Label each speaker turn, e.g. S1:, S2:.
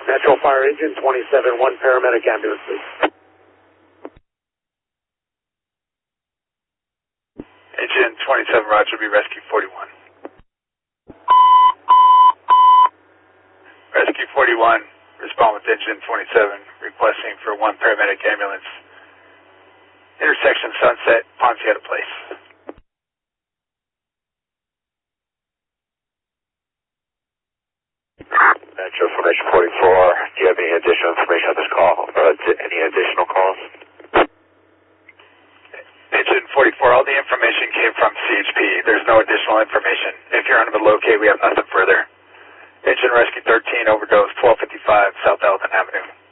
S1: Metro Fire Engine 27, one paramedic ambulance, please.
S2: Engine 27, Roger, be Rescue 41. Rescue 41, respond with Engine 27, requesting for one paramedic ambulance. Intersection Sunset, Ponciano Place.
S3: Metro Formation 44, do you have any additional information on this call, or any additional calls?
S2: Engine 44, all the information came from CHP. There's no additional information. If you're unable to locate, we have nothing further. Engine Rescue 13, overdose, 1255 South Elton Avenue.